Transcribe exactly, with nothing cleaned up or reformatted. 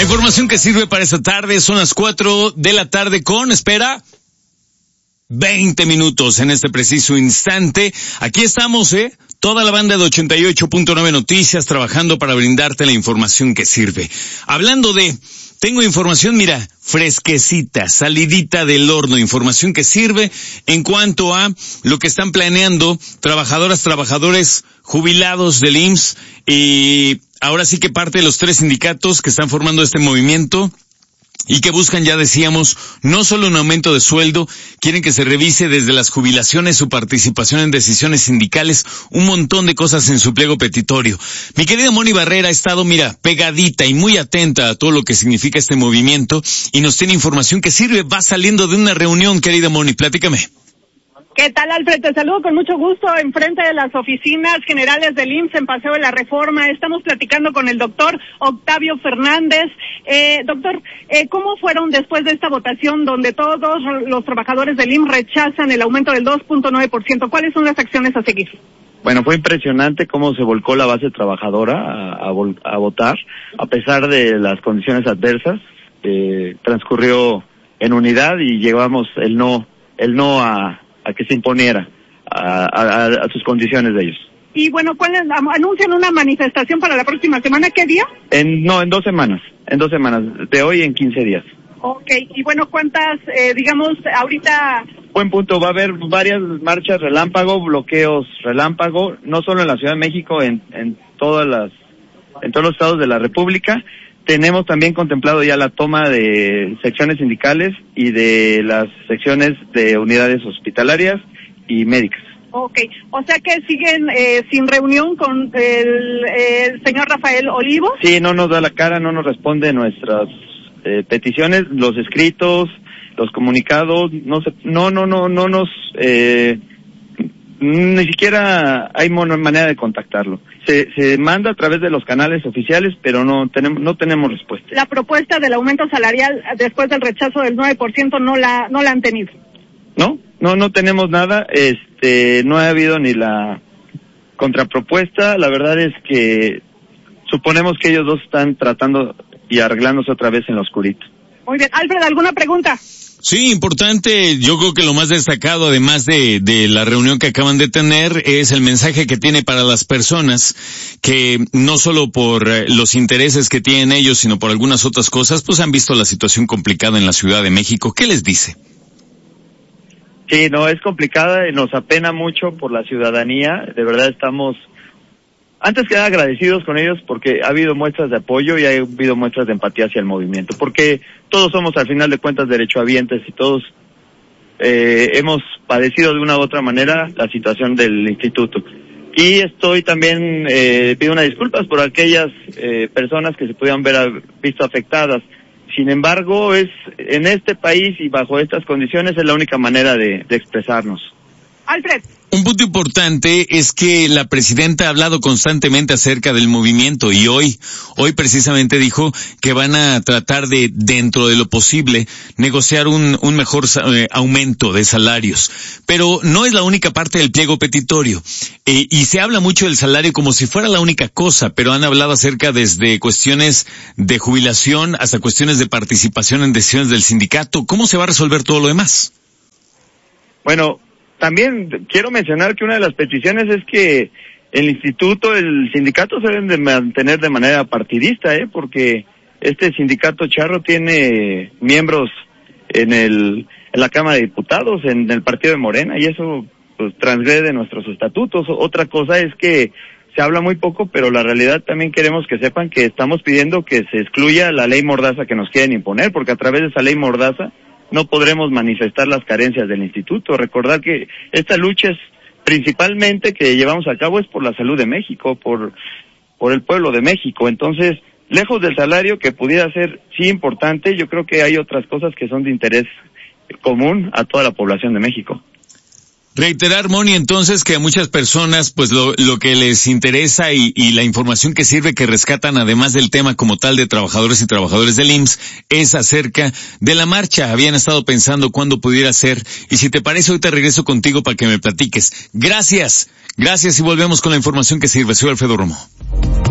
La información que sirve para esta tarde son las cuatro de la tarde con, espera, veinte minutos en este preciso instante. Aquí estamos, eh, toda la banda de ochenta y ocho punto nueve Noticias trabajando para brindarte la información que sirve. Hablando de, tengo información, mira, fresquecita, salidita del horno, información que sirve en cuanto a lo que están planeando trabajadoras, trabajadores jubilados del I M S S y ahora sí que parte de los tres sindicatos que están formando este movimiento y que buscan, ya decíamos, no solo un aumento de sueldo, quieren que se revise desde las jubilaciones, su participación en decisiones sindicales, un montón de cosas en su pliego petitorio. Mi querida Moni Barrera ha estado, mira, pegadita y muy atenta a todo lo que significa este movimiento y nos tiene información que sirve. Va saliendo de una reunión, querida Moni, platícame. ¿Qué tal, Alfred? Te saludo con mucho gusto enfrente de las oficinas generales del I M S S en Paseo de la Reforma. Estamos platicando con el doctor Octavio Fernández. Eh, doctor, eh, ¿cómo fueron después de esta votación donde todos los trabajadores del I M S S rechazan el aumento del dos punto nueve por ciento? ¿Cuáles son las acciones a seguir? Bueno, fue impresionante cómo se volcó la base trabajadora a, a, a votar, a pesar de las condiciones adversas. Eh, transcurrió en unidad y llevamos el no, el no a a que se imponiera a, a, a sus condiciones de ellos. Y bueno, ¿cuáles anuncian una manifestación para la próxima semana? ¿Qué día? En no, en dos semanas, en dos semanas, de hoy en quince días. Okay, y bueno, ¿cuántas, eh, digamos, ahorita? Buen punto, va a haber varias marchas relámpago, bloqueos relámpago, no solo en la Ciudad de México, en, en todas las, en todos los estados de la República. Tenemos también contemplado ya la toma de secciones sindicales y de las secciones de unidades hospitalarias y médicas. Okay, o sea que siguen eh, sin reunión con el, el señor Rafael Olivos. Sí, no nos da la cara, no nos responde nuestras eh, peticiones, los escritos, los comunicados, no se, no, no, no, no nos, eh, ni siquiera hay manera de contactarlo. Se, se manda a través de los canales oficiales, pero no tenemos no tenemos respuesta. La propuesta del aumento salarial después del rechazo del nueve por ciento no la no la han tenido. No, no no tenemos nada, este no ha habido ni la contrapropuesta. La verdad es que suponemos que ellos dos están tratando y arreglándose otra vez en la oscurita. Muy bien, Alfred, ¿alguna pregunta? Sí, importante, yo creo que lo más destacado, además de, de la reunión que acaban de tener, es el mensaje que tiene para las personas que no solo por los intereses que tienen ellos, sino por algunas otras cosas, pues han visto la situación complicada en la Ciudad de México. ¿Qué les dice? Sí, no, es complicada y nos apena mucho por la ciudadanía, de verdad estamos, antes que nada agradecidos con ellos porque ha habido muestras de apoyo y ha habido muestras de empatía hacia el movimiento, porque todos somos al final de cuentas derechohabientes y todos eh, hemos padecido de una u otra manera la situación del instituto. Y estoy también, eh, pido unas disculpas por aquellas eh, personas que se pudieran ver visto afectadas. Sin embargo, es en este país y bajo estas condiciones es la única manera de, de expresarnos. Alfred. Un punto importante es que la presidenta ha hablado constantemente acerca del movimiento y hoy, hoy precisamente dijo que van a tratar de, dentro de lo posible, negociar un, un mejor eh, aumento de salarios. Pero no es la única parte del pliego petitorio. Eh, y se habla mucho del salario como si fuera la única cosa, pero han hablado acerca desde cuestiones de jubilación hasta cuestiones de participación en decisiones del sindicato. ¿Cómo se va a resolver todo lo demás? Bueno, también quiero mencionar que una de las peticiones es que el instituto, el sindicato se deben de mantener de manera partidista, ¿eh? Porque este sindicato charro tiene miembros en el en la Cámara de Diputados, en el partido de Morena, y eso pues transgrede nuestros estatutos. Otra cosa es que se habla muy poco, pero la realidad también queremos que sepan que estamos pidiendo que se excluya la ley Mordaza que nos quieren imponer, porque a través de esa ley Mordaza no podremos manifestar las carencias del instituto. Recordar que esta lucha es principalmente que llevamos a cabo es por la salud de México, por por el pueblo de México. Entonces, lejos del salario que pudiera ser sí importante, yo creo que hay otras cosas que son de interés común a toda la población de México. Reiterar, Moni, entonces, que a muchas personas, pues lo, lo que les interesa y, y la información que sirve, que rescatan, además del tema como tal de trabajadores y trabajadores del I M S S, es acerca de la marcha. Habían estado pensando cuándo pudiera ser, y si te parece, ahorita regreso contigo para que me platiques. Gracias, gracias y volvemos con la información que sirve. Soy Alfredo Romo.